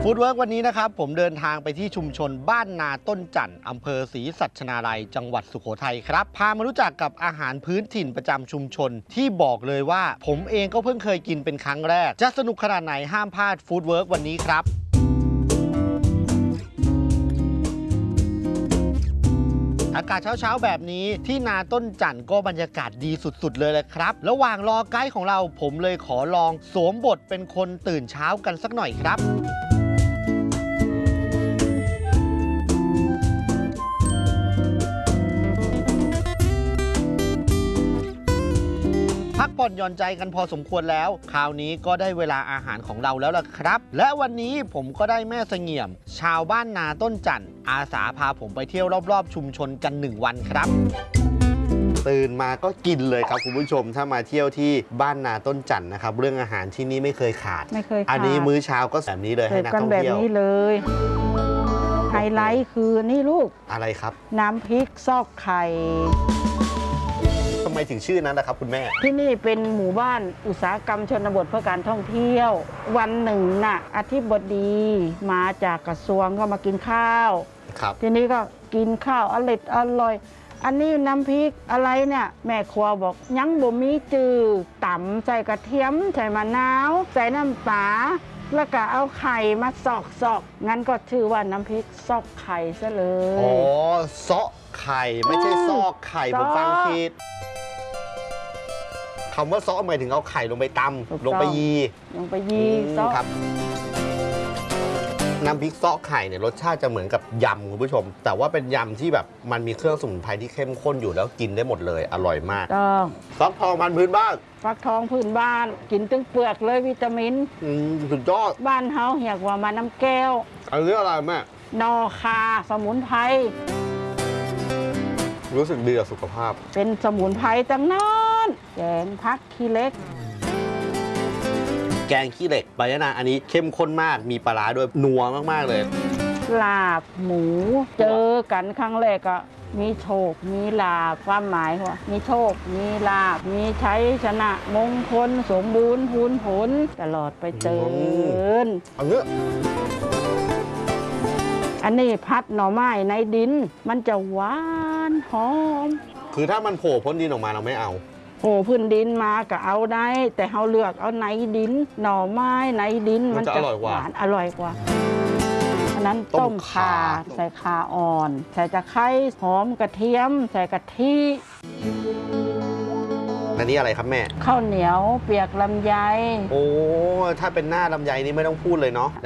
ฟู้ดเวิร์กวันนี้นะครับผมเดินทางไปที่ชุมชนบ้านนาต้นจันทร์อำเภอศรีสัชนาลัยจังหวัดสุโขทัยครับพามารู้จักกับอาหารพื้นถิ่นประจำชุมชนที่บอกเลยว่าผมเองก็เพิ่งเคยกินเป็นครั้งแรกจะสนุกขนาดไหนห้ามพลาดฟู้ดเวิร์กวันนี้ครับอากาศเช้าๆแบบนี้ที่นาต้นจันทร์ก็บรรยากาศดีสุดๆเลยแหละครับระหว่างรอไกด์ของเราผมเลยขอลองสวมบทเป็นคนตื่นเช้ากันสักหน่อยครับพักผ่อนหย่อนใจกันพอสมควรแล้วคราวนี้ก็ได้เวลาอาหารของเราแล้วล่ะครับและวันนี้ผมก็ได้แม่เสงี่ยมชาวบ้านนาต้นจันทร์อาสาพาผมไปเที่ยวรอบๆชุมชนกัน1 วันครับตื่นมาก็กินเลยครับคุณผู้ชมถ้ามาเที่ยวที่บ้านนาต้นจันทร์นะครับเรื่องอาหารที่นี่ไม่เคยขาดอันนี้มื้อเช้าก็แบบนี้เลยให้นักท่องเที่ยวแบบนี้เลยไฮไลท์คือนี่ลูกอะไรครับน้ำพริกซอกไข่ทำไมถึงชื่อนั้นนะครับคุณแม่ที่นี่เป็นหมู่บ้านอุตสาหกรรมชนบทเพื่อการท่องเที่ยววันหนึ่งน่ะอธิบดีมาจากกระทรวงก็มากินข้าวครับทีนี้ก็กินข้าวอร่อยอันนี้น้ำพริกอะไรเนี่ยแม่ครัวบอกยังบ่มีจืดต่ำใส่กระเทียมใส่มะนาวใส่น้ำปลาแล้วก็เอาไข่มาซอกงั้นก็ชื่อว่าน้ำพริกซอกไข่ซะเลยอ๋อซอกไข่ไม่ใช่ซอกไข่ผมฟังผิดคำว่าซอสหมายถึงเอาไข่ลงไปตำลงไปยีซอสครับน้ำพริกซอสไข่เนี่ยรสชาติจะเหมือนกับยำคุณผู้ชมแต่ว่าเป็นยำที่แบบมันมีเครื่องสมุนไพรที่เข้มข้นอยู่แล้วกินได้หมดเลยอร่อยมากฟักทองมันพื้นบ้านฟักทองพื้นบ้านกินตึงเปลือกเลยวิตามินสุดยอดบ้านเฮาเรียกว่ามาน้ำแก้วอันนี้อะไรแม่นอคาสมุนไพรรู้สึกดีกับสุขภาพเป็นสมุนไพรตั้งนั้นแกงผักขี้เหล็กแกงขี้เหล็กใบยะนางอันนี้เข้มข้นมากมีปลาร้าด้วยนัวมากๆเลยลาบหมูเจอกันครั้งแรกก็มีโชคมีลาบความหมายว่ามีโชคมีลาบมีชัยชนะมงคลสมบูรณ์พูนผลตลอดไปเจริญอันนี้พัดหน่อไม้ในดินมันจะหวานหอมคือถ้ามันโผล่พ้นดินออกมาเราไม่เอาโผล่พื้นดินมาก็เอาได้แต่เราเลือกเอาในดินหน่อไม้ในดินมันจะหวานอร่อยกว่าอันนั้นต้มข่าใส่ข่าอ่อนใส่ตะไคร้หอมกระเทียมใส่กะทิอันนี้อะไรครับแม่ข้าวเหนียวเปียกลำไยโอ้ถ้าเป็นหน้าลำไยนี่ไม่ต้องพูดเลยเนาะ